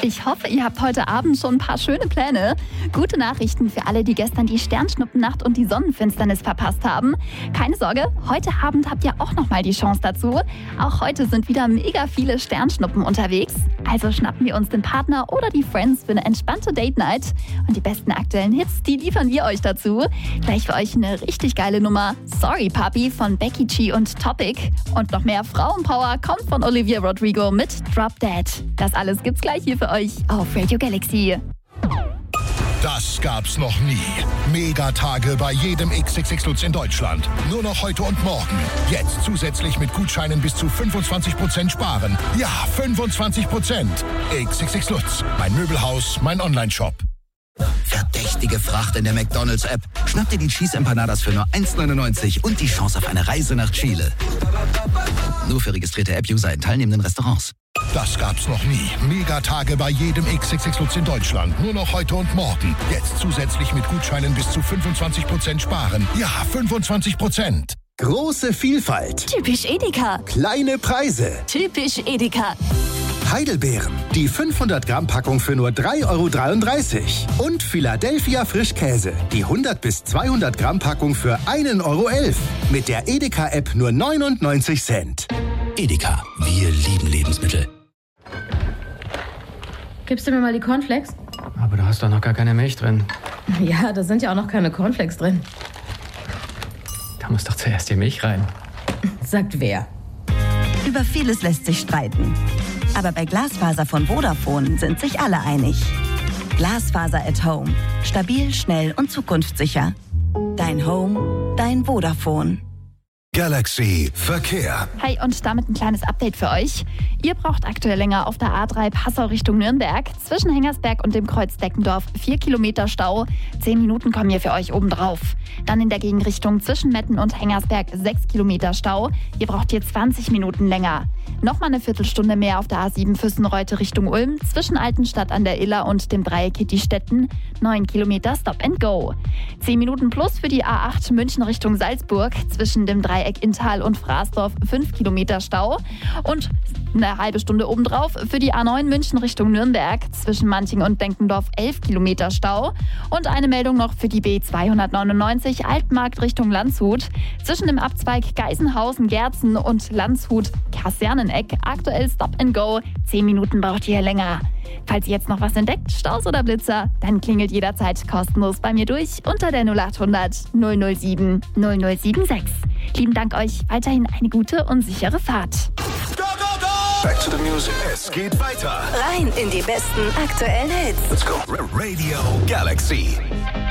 Ich hoffe, ihr habt heute Abend schon ein paar schöne Pläne. Gute Nachrichten für alle, die gestern die Sternschnuppennacht und die Sonnenfinsternis verpasst haben. Keine Sorge, heute Abend habt ihr auch nochmal die Chance dazu. Auch heute sind wieder mega viele Sternschnuppen unterwegs. Also schnappen wir uns den Partner oder die Friends für eine entspannte Date-Night. Und die besten aktuellen Hits, die liefern wir euch dazu. Gleich für euch eine richtig geile Nummer. Sorry Papi von Becky G und Topic. Und noch mehr Frauenpower kommt von Olivia Rodrigo mit Drop Dead. Das alles gibt's gleich hier für euch auf Radio Galaxy. Das gab's noch nie. Megatage bei jedem XXX Lutz in Deutschland. Nur noch heute und morgen. Jetzt zusätzlich mit Gutscheinen bis zu 25% sparen. Ja, 25%. XXX Lutz. Mein Möbelhaus, mein Onlineshop. Verdächtige Fracht in der McDonald's-App. Schnapp dir die Cheese Empanadas für nur 1,99 und die Chance auf eine Reise nach Chile. Nur für registrierte App-User in teilnehmenden Restaurants. Das gab's noch nie. Megatage bei jedem XXX Lutz in Deutschland. Nur noch heute und morgen. Jetzt zusätzlich mit Gutscheinen bis zu 25% sparen. Ja, 25%. Große Vielfalt. Typisch Edeka. Kleine Preise. Typisch Edeka. Heidelbeeren. Die 500 Gramm Packung für nur 3,33 €. Und Philadelphia Frischkäse. Die 100 bis 200 Gramm Packung für 1,11 € Mit der Edeka-App nur 99 Cent. Edeka, wir lieben Lebensmittel. Gibst du mir mal die Cornflakes? Aber da hast doch noch gar keine Milch drin. Ja, da sind ja auch noch keine Cornflakes drin. Da muss doch zuerst die Milch rein. Sagt wer? Über vieles lässt sich streiten. Aber bei Glasfaser von Vodafone sind sich alle einig. Glasfaser at Home. Stabil, schnell und zukunftssicher. Dein Home, dein Vodafone. Galaxy Verkehr. Hi und damit ein kleines Update für euch. Ihr braucht aktuell länger auf der A3 Passau Richtung Nürnberg. Zwischen Hengersberg und dem Kreuz Deckendorf 4 Kilometer Stau. 10 Minuten kommen hier für euch obendrauf. Dann in der Gegenrichtung zwischen Metten und Hengersberg 6 Kilometer Stau. Ihr braucht hier 20 Minuten länger. Nochmal eine Viertelstunde mehr auf der A7 Füssenreute Richtung Ulm. Zwischen Altenstadt an der Iller und dem Dreieck Kittistetten 9 Kilometer Stop and Go. 10 Minuten plus für die A8 München Richtung Salzburg. Zwischen dem Dreieck Inntal und Fraßdorf 5 Kilometer Stau. Und eine halbe Stunde obendrauf für die A9 München Richtung Nürnberg. Zwischen Manching und Denkendorf 11 Kilometer Stau. Und eine Meldung noch für die B299 Altmarkt Richtung Landshut. Zwischen dem Abzweig Geisenhausen-Gerzen und Landshut-Kaserneneck aktuell Stop and Go. 10 Minuten braucht ihr länger. Falls ihr jetzt noch was entdeckt, Staus oder Blitzer, dann klingelt jederzeit kostenlos bei mir durch unter der 0800 007 0076. Lieben Dank euch. Weiterhin eine gute und sichere Fahrt. Go, go, go! Back to the music. Es geht weiter. Rein in die besten aktuellen Hits. Let's go. Radio Galaxy.